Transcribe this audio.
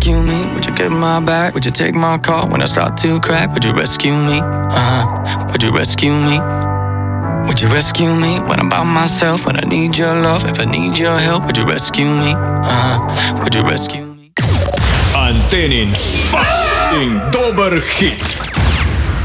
rescue me? Would you get my back? Would you take my call when I start to crack? Would you rescue me? Would you rescue me? Would you rescue me when I'm by myself? When I need your love, if I need your help, would you rescue me? Would you rescue me? Antenin fucking dober hit.